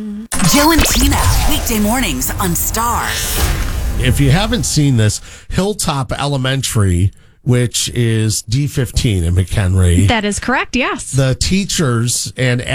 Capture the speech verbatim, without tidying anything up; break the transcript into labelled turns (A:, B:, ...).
A: Joe and Tina, weekday mornings on Star.
B: If you haven't seen this, Hilltop Elementary, which is D fifteen in McHenry.
C: That is correct, yes.
B: The teachers and